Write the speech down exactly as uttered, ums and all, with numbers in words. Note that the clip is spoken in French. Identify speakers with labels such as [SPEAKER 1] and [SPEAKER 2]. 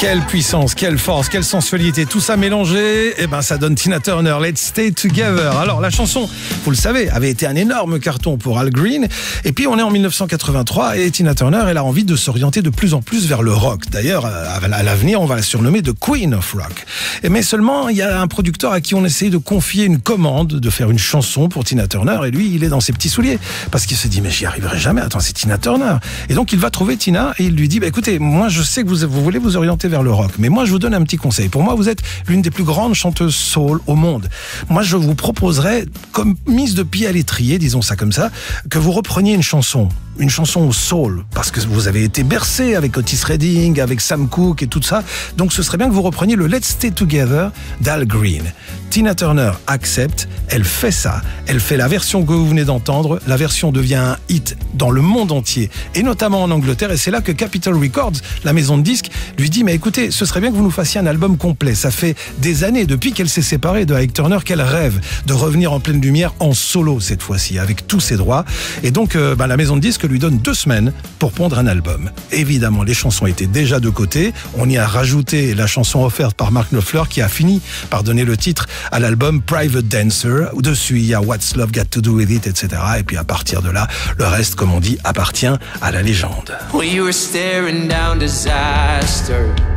[SPEAKER 1] Quelle puissance, quelle force, quelle sensualité, tout ça mélangé, eh ben ça donne Tina Turner, Let's Stay Together. Alors la chanson, vous le savez, avait été un énorme carton pour Al Green. Et puis on est en dix-neuf cent quatre-vingt-trois et Tina Turner, elle a envie de s'orienter de plus en plus vers le rock. D'ailleurs, à l'avenir, on va la surnommer The Queen of Rock. Mais seulement, il y a un producteur à qui on essaye de confier une commande, de faire une chanson pour Tina Turner. Et lui, il est dans ses petits souliers. Parce qu'il se dit, mais j'y arriverai jamais. Attends, c'est Tina Turner. Et donc il va trouver Tina et il lui dit, bah, écoutez, moi je sais que vous, vous voulez vous orienter vers le rock. Mais moi, je vous donne un petit conseil. Pour moi, vous êtes l'une des plus grandes chanteuses soul au monde. Moi, je vous proposerais, comme mise de pied à l'étrier, disons ça comme ça, que vous repreniez une chanson. Une chanson au soul, parce que vous avez été bercé avec Otis Redding, avec Sam Cooke et tout ça. Donc ce serait bien que vous repreniez le Let's Stay Together d'Al Green. Tina Turner accepte, elle fait ça. Elle fait la version que vous venez d'entendre. La version devient un hit dans le monde entier, et notamment en Angleterre. Et c'est là que Capitol Records, la maison de disques, lui dit, mais écoutez, ce serait bien que vous nous fassiez un album complet. Ça fait des années, depuis qu'elle s'est séparée de Ike Turner, qu'elle rêve de revenir en pleine lumière en solo cette fois-ci, avec tous ses droits. Et donc euh, bah, la maison de disques lui donne deux semaines pour pondre un album. Évidemment, les chansons étaient déjà de côté. On y a rajouté la chanson offerte par Mark Knopfler qui a fini par donner le titre à l'album Private Dancer. Dessus, il y a What's Love Got to Do With It, et cetera. Et puis à partir de là, le reste, comme on dit, appartient à la légende.
[SPEAKER 2] We were staring down disaster.